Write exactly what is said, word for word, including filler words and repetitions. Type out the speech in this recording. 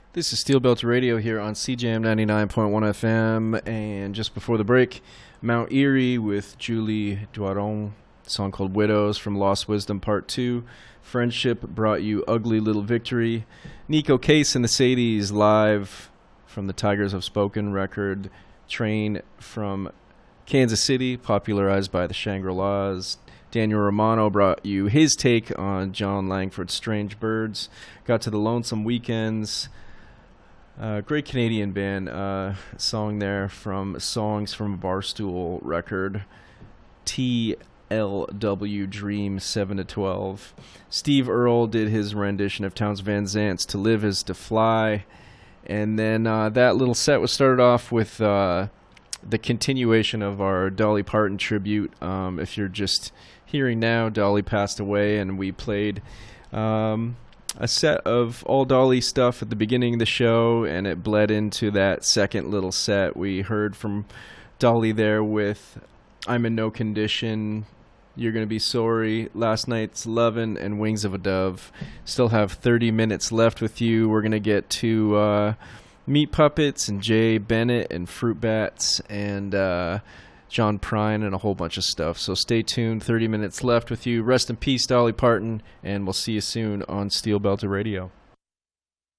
This is Steel Belt Radio here on C J M ninety-nine point one F M, and just before the break, Mount Erie with Julie Doiron, a song called Widows from Lost Wisdom Part two. Friendship brought you Ugly Little Victory. Nico Case and the Sadies live from the Tigers Have Spoken record. Train from Kansas City, popularized by the Shangri-Las. Daniel Romano brought you his take on John Langford's Strange Birds. Got to the Lonesome Weekends. Uh, great Canadian band. Uh, song there from Songs from a Barstool record. T L W Dream seven to twelve. Steve Earle did his rendition of Townes Van Zant's To Live Is to Fly. And then uh, that little set was started off with uh, the continuation of our Dolly Parton tribute. Um, if you're just hearing now, Dolly passed away, and we played um, a set of all Dolly stuff at the beginning of the show, and it bled into that second little set. We heard from Dolly there with I'm in No Condition, You're Gonna Be Sorry, Last Night's Lovin', and Wings of a Dove. Still have thirty minutes left with you. We're gonna get to uh, Meat Puppets and Jay Bennett and Fruit Bats and uh, John Prine and a whole bunch of stuff. So stay tuned. thirty minutes left with you. Rest in peace, Dolly Parton, and we'll see you soon on Steel Belted Radio.